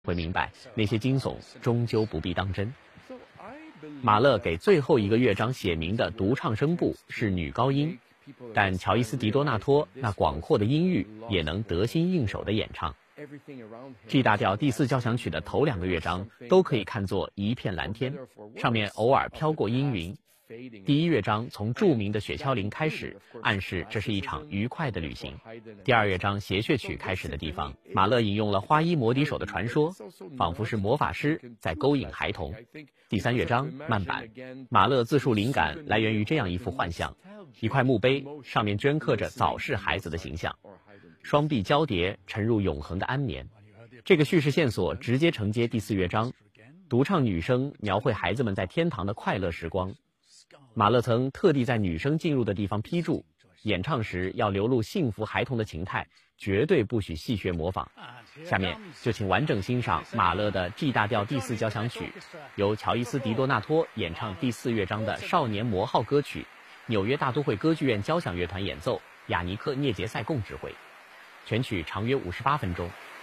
会明白那些惊悚终究不必当真。马勒给最后一个乐章写明的独唱声部是女高音，但乔伊斯迪多纳托那广阔的音域也能得心应手地演唱。G 大调第4交响曲的头2个乐章都可以看作一片蓝天，上面偶尔飘过阴云。第1乐章从著名的雪橇铃开始，暗示这是一场愉快的旅行。第2乐章谐谑曲开始的地方，马勒引用了花衣魔笛手的传说，仿佛是魔法师在勾引孩童。第3乐章慢板，马勒自述灵感来源于这样一幅幻象：一块墓碑，上面镌刻着早逝孩子的形象，双臂交叠，沉入永恒的安眠。这个叙事线索直接承接第4乐章，独唱女声描绘孩子们在天堂的快乐时光。马勒曾特地在女声进入的地方批注，演唱时要流露幸福孩童的情态，绝对不许戏谑模仿。下面就请完整欣赏马勒的 G 大调第4交响曲，由乔伊斯迪多纳托演唱第4乐章的少年魔号歌曲，纽约大都会歌剧院交响乐团演奏，雅尼克涅杰塞贡指挥。全曲长约58分钟。